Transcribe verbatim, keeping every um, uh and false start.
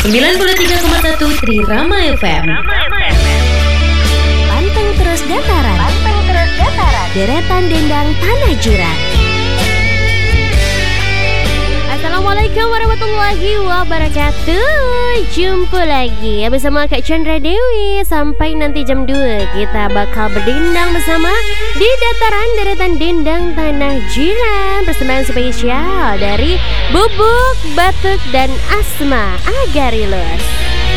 sembilan puluh tiga koma satu Trirama F M. Panteng terus dataran. Panteng terus dataran. Deretan dendang tanah jurang. Assalamualaikum warahmatullahi wabarakatuh. Jumpa lagi bersama Kak Chandra Dewi. Sampai nanti jam dua kita bakal berdendang bersama di dataran deretan dendang tanah jiran. Persembahan spesial dari Bubuk, Batuk dan Asma Agarilus.